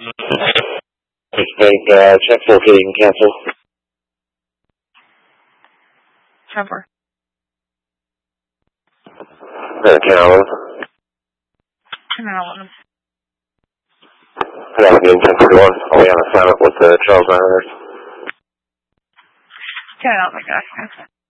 Check 4, you can cancel. 10-4. 10-11. 10-11. Good afternoon, 1041. I'll be on assignment with Charles Manners. 10-11,